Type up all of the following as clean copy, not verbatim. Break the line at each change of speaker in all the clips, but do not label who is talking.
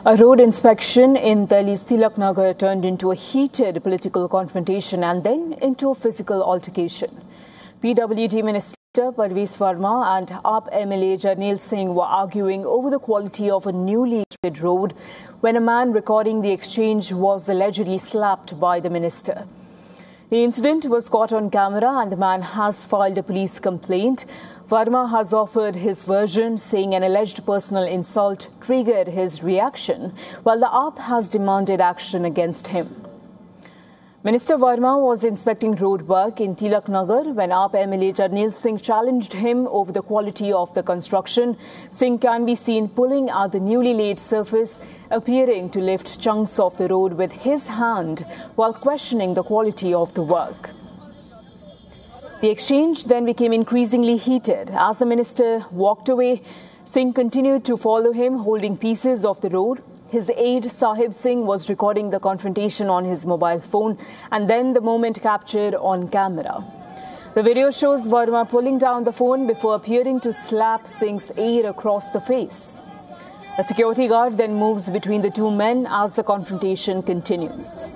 A road inspection in Delhi's Tilak Nagar turned into a heated political confrontation and then into a physical altercation. PWD Minister Parvez Verma and AAP MLA Jarnail Singh were arguing over the quality of a newly laid road when a man recording the exchange was allegedly slapped by the minister. The incident was caught on camera and the man has filed a police complaint. Verma has offered his version, saying an alleged personal insult triggered his reaction, while the AAP has demanded action against him. Minister Verma was inspecting road work in Tilak Nagar when AAP MLA Jarnail Singh challenged him over the quality of the construction. Singh can be seen pulling at the newly laid surface, appearing to lift chunks of the road with his hand while questioning the quality of the work. The exchange then became increasingly heated. As the minister walked away, Singh continued to follow him, holding pieces of the road. His aide, Sahib Singh, was recording the confrontation on his mobile phone and then the moment captured on camera. The video shows Verma pulling down the phone before appearing to slap Singh's aide across the face. A security guard then moves between the two men as the confrontation continues.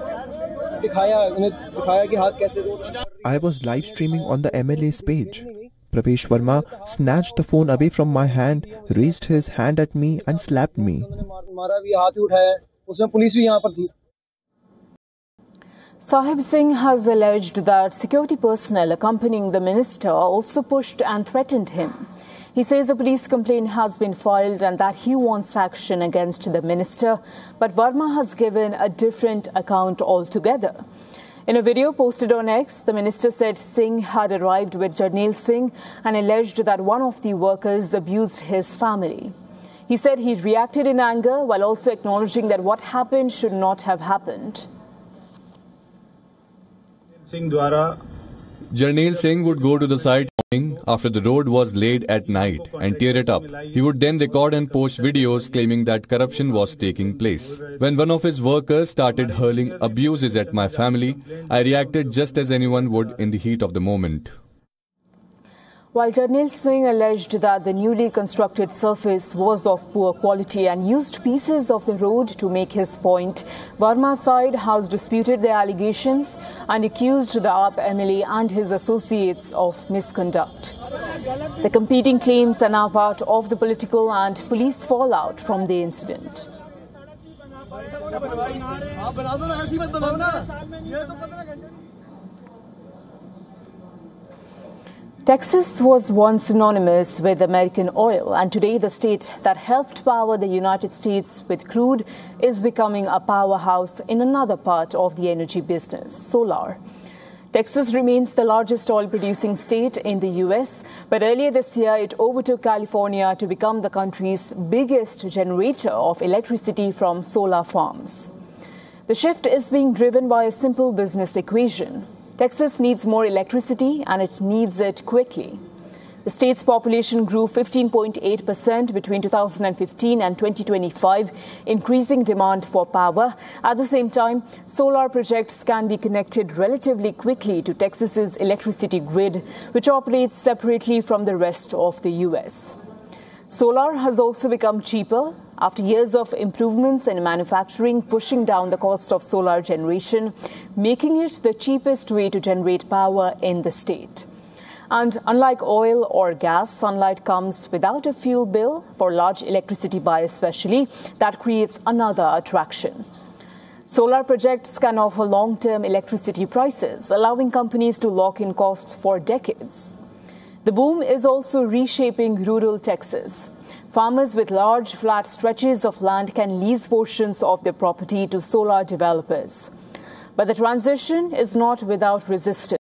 I was live streaming on the MLA's page. Pravesh Verma snatched the phone away from my hand, raised his hand at me and slapped me.
Sahib Singh has alleged that security personnel accompanying the minister also pushed and threatened him. He says the police complaint has been filed and that he wants action against the minister, but Verma has given a different account altogether. In a video posted on X, the minister said Singh had arrived with Jarnail Singh and alleged that one of the workers abused his family. He said he reacted in anger while also acknowledging that what happened should not have happened.
Jarnail Singh would go to the site after the road was laid at night and tear it up. He would then record and post videos claiming that corruption was taking place. When one of his workers started hurling abuses at my family, I reacted just as anyone would in the heat of the moment.
While Jarnail Singh alleged that the newly constructed surface was of poor quality and used pieces of the road to make his point, Verma's side has disputed the allegations and accused the AAP MLA and his associates of misconduct. The competing claims are now part of the political and police fallout from the incident. Texas was once synonymous with American oil, and today the state that helped power the United States with crude is becoming a powerhouse in another part of the energy business, solar. Texas remains the largest oil-producing state in the U.S., but earlier this year it overtook California to become the country's biggest generator of electricity from solar farms. The shift is being driven by a simple business equation. Texas needs more electricity and it needs it quickly. The state's population grew 15.8% between 2015 and 2025, increasing demand for power. At the same time, solar projects can be connected relatively quickly to Texas's electricity grid, which operates separately from the rest of the U.S. Solar has also become cheaper after years of improvements in manufacturing pushing down the cost of solar generation, making it the cheapest way to generate power in the state. And unlike oil or gas, sunlight comes without a fuel bill for large electricity buyers especially. That creates another attraction. Solar projects can offer long-term electricity prices, allowing companies to lock in costs for decades. The boom is also reshaping rural Texas. Farmers with large flat stretches of land can lease portions of their property to solar developers. But the transition is not without resistance.